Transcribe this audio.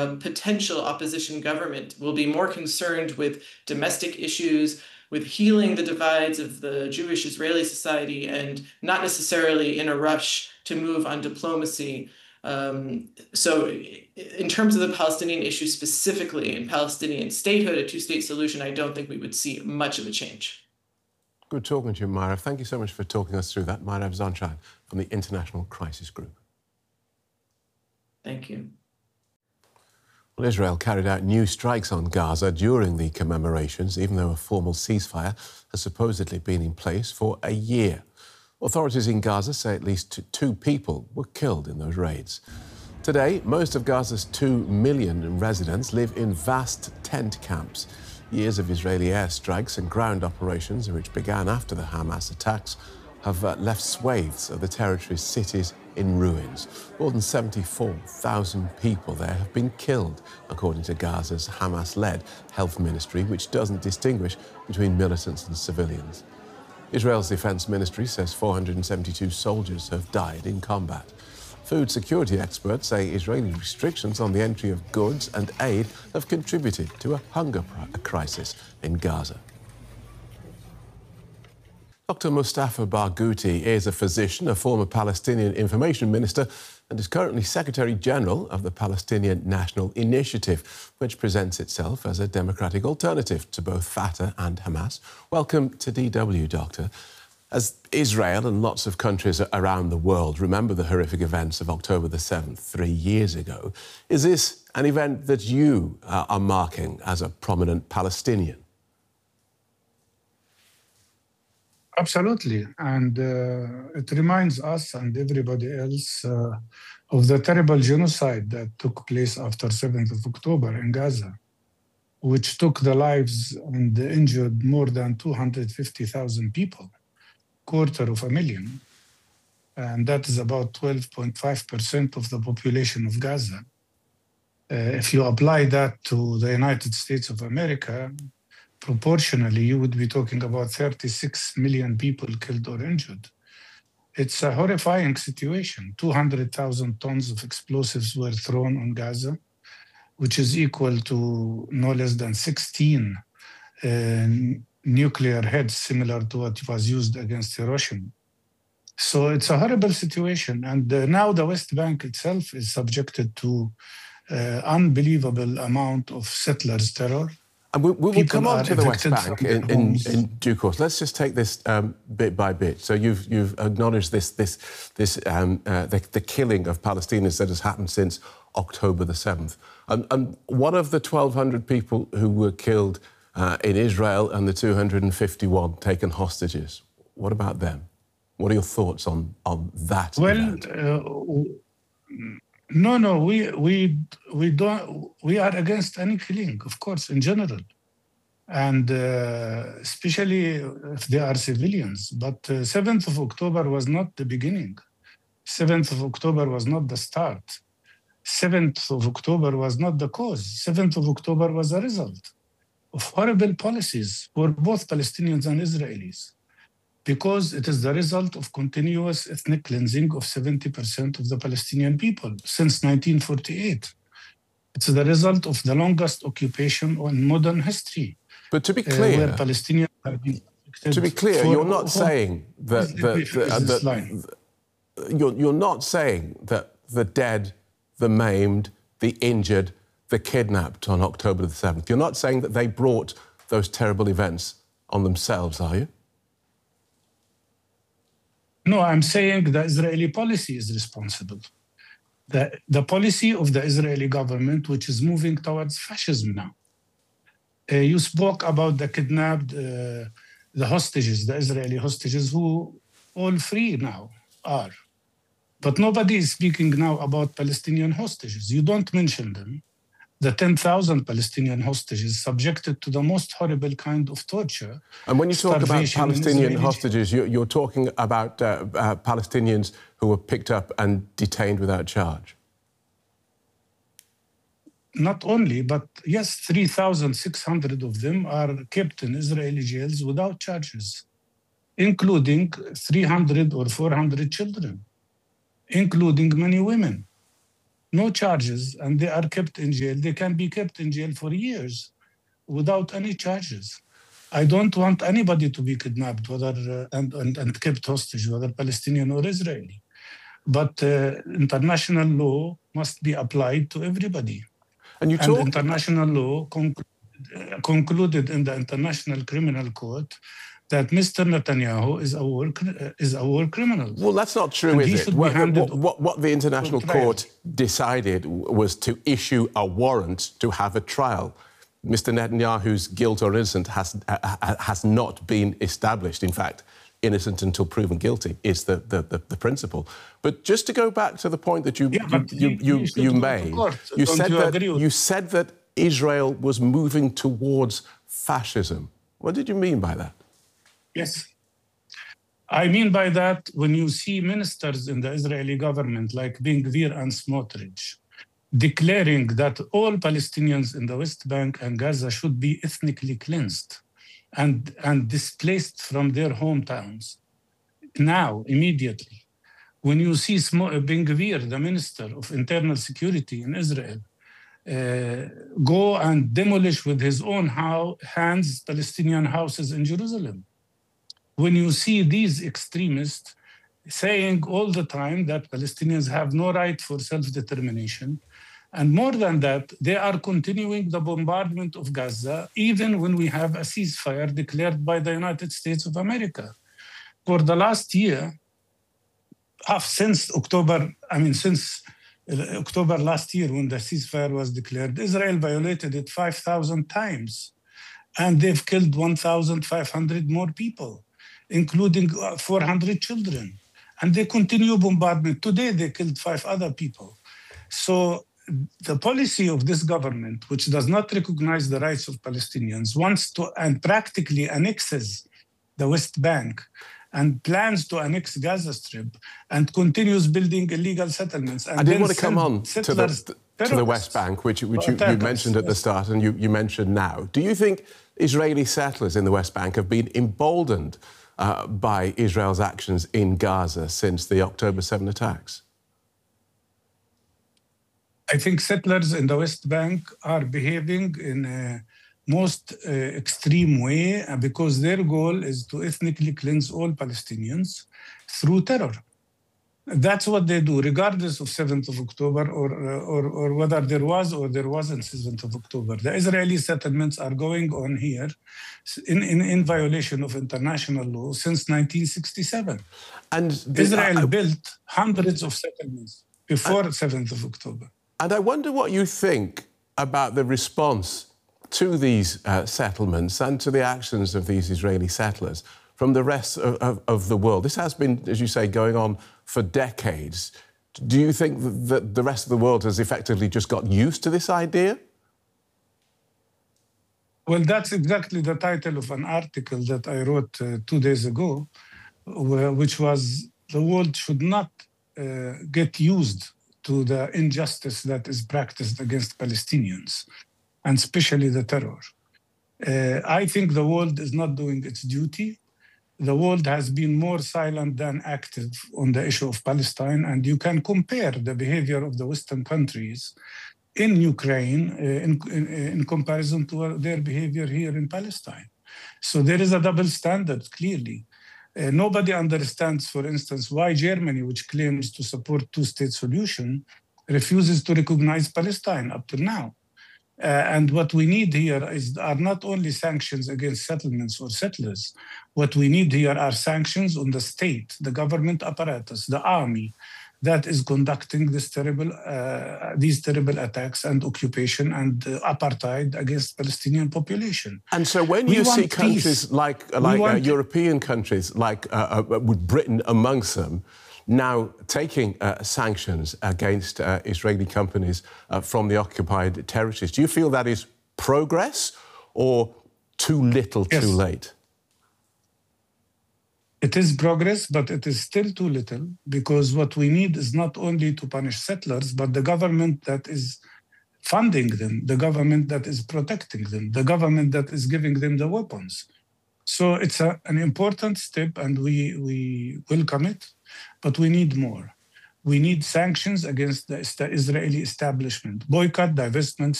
potential opposition government will be more concerned with domestic issues, with healing the divides of the Jewish-Israeli society, and not necessarily in a rush to move on diplomacy. So in terms of the Palestinian issue specifically, in Palestinian statehood, a two-state solution, I don't think we would see much of a change. Good talking to you, Myrav. Thank you so much for talking us through that. Myrav Zanshad from the International Crisis Group. Thank you. Well, Israel carried out new strikes on Gaza during the commemorations, even though a formal ceasefire has supposedly been in place for a year. Authorities in Gaza say at least 2 people were killed in those raids. Today, most of Gaza's 2 million residents live in vast tent camps. Years of Israeli airstrikes and ground operations, which began after the Hamas attacks, have left swathes of the territory's cities in ruins. More than 74,000 people there have been killed, according to Gaza's Hamas-led health ministry, which doesn't distinguish between militants and civilians. Israel's defense ministry says 472 soldiers have died in combat. Food security experts say Israeli restrictions on the entry of goods and aid have contributed to a hunger crisis in Gaza. Dr. Mustafa Barghouti is a physician, a former Palestinian information minister, and is currently Secretary General of the Palestinian National Initiative, which presents itself as a democratic alternative to both Fatah and Hamas. Welcome to DW, Doctor. As Israel and lots of countries around the world remember the horrific events of October the 7th, 3 years ago, is this an event that you are marking as a prominent Palestinian? Absolutely. And it reminds us and everybody else of the terrible genocide that took place after 7th of October in Gaza, which took the lives and injured more than 250,000 people, 250,000. And that is about 12.5% of the population of Gaza. If you apply that to the United States of America, proportionally, you would be talking about 36 million people killed or injured. It's a horrifying situation. 200,000 tons of explosives were thrown on Gaza, which is equal to no less than 16 nuclear heads, similar to what was used against Hiroshima. So it's a horrible situation. And now the West Bank itself is subjected to unbelievable amount of settlers' terror. And we will come on to the West Bank in due course. Let's just take this bit by bit. So you've acknowledged the killing of Palestinians that has happened since October the 7th. And what of the 1,200 people who were killed in Israel and the 251 taken hostages? What about them? What are your thoughts on that? Well, no, we don't. We are against any killing, of course, in general, and especially if they are civilians. But 7th of October was not the beginning. 7th of October was not the start. 7th of October was not the cause. 7th of October was a result of horrible policies for both Palestinians and Israelis, because it is the result of continuous ethnic cleansing of 70% of the Palestinian people since 1948. It's the result of the longest occupation in modern history. But to be clear, where Palestinians have been you're not saying that you're not saying that the dead, the maimed, the injured, the kidnapped on October the 7th. You're not saying that they brought those terrible events on themselves, are you? No, I'm saying the Israeli policy is responsible. The policy of the Israeli government, which is moving towards fascism now. You spoke about the kidnapped, the hostages, the Israeli hostages, who all free now are. But nobody is speaking now about Palestinian hostages. You don't mention them. The 10,000 Palestinian hostages subjected to the most horrible kind of torture. And when you talk about Palestinian hostages, you're talking about Palestinians who were picked up and detained without charge? Not only, but yes, 3,600 of them are kept in Israeli jails without charges, including 300 or 400 children, including many women. no charges, and they are kept in jail. They can be kept in jail for years without any charges. I don't want anybody to be kidnapped, whether and kept hostage, whether Palestinian or Israeli. But international law must be applied to everybody. And international law concluded in the International Criminal Court that Mr. Netanyahu is a war criminal. Well, that's not true, is it? What the International Court decided was to issue a warrant to have a trial. Mr. Netanyahu's guilt or innocence has not been established. In fact, innocent until proven guilty is the principle. But just to go back to the point that you made, you said that Israel was moving towards fascism. What did you mean by that? Yes. I mean by that, when you see ministers in the Israeli government like Ben-Gvir and Smotrich declaring that all Palestinians in the West Bank and Gaza should be ethnically cleansed and displaced from their hometowns now, immediately. When you see Ben-Gvir, the Minister of Internal Security in Israel, go and demolish with his own hands Palestinian houses in Jerusalem. When you see these extremists saying all the time that Palestinians have no right for self-determination, and more than that, they are continuing the bombardment of Gaza, even when we have a ceasefire declared by the United States of America. For the last year, since October last year, when the ceasefire was declared, Israel violated it 5,000 times. And they've killed 1,500 more people, including 400 children. And they continue bombardment. Today, they killed 5 other people. So the policy of this government, which does not recognize the rights of Palestinians, wants to and practically annexes the West Bank and plans to annex Gaza Strip and continues building illegal settlements. And I did want to come on to the West Bank, which you mentioned at the start and you mentioned now. Do you think Israeli settlers in the West Bank have been emboldened by Israel's actions in Gaza since the October 7 attacks? I think settlers in the West Bank are behaving in a most extreme way because their goal is to ethnically cleanse all Palestinians through terror. That's what they do, regardless of 7th of October or whether there was or there wasn't 7th of October. The Israeli settlements are going on here in violation of international law since 1967. And Israel built hundreds of settlements before 7th of October. And I wonder what you think about the response to these settlements and to the actions of these Israeli settlers from the rest of the world. This has been, as you say, going on for decades. Do you think that the rest of the world has effectively just got used to this idea? Well, that's exactly the title of an article that I wrote 2 days ago, which was the world should not get used to the injustice that is practiced against Palestinians, and especially the terror. I think the world is not doing its duty. The world has been more silent than active on the issue of Palestine, and you can compare the behavior of the Western countries in Ukraine in comparison to their behavior here in Palestine. So there is a double standard, clearly. Nobody understands, for instance, why Germany, which claims to support two-state solution, refuses to recognize Palestine up to now. And what we need here are not only sanctions against settlements or settlers. What we need here are sanctions on the state, the government apparatus, the army that is conducting these terrible attacks and occupation and apartheid against Palestinian population. And so when you see countries like European countries, like with Britain amongst them, now taking sanctions against Israeli companies from the occupied territories, do you feel that is progress or too little, too late? It is progress, but it is still too little, because what we need is not only to punish settlers, but the government that is funding them, the government that is protecting them, the government that is giving them the weapons. So it's an important step, and we welcome it, but we need more. We need sanctions against the Israeli establishment, boycott, divestment,